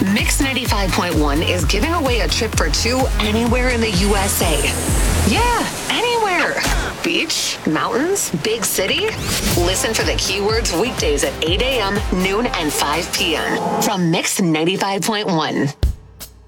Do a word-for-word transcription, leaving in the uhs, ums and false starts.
Mix ninety-five point one is giving away a trip for two anywhere in the U S A. Yeah, anywhere. Beach, mountains, big city. Listen for the keywords weekdays at eight a.m., noon, and five p.m. from Mix ninety-five point one.